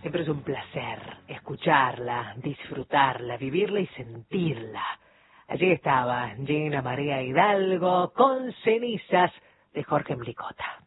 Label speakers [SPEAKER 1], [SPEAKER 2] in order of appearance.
[SPEAKER 1] Siempre es un placer escucharla, disfrutarla, vivirla y sentirla. Allí estaba Gina María Hidalgo con Cenizas de Jorge Mlicota.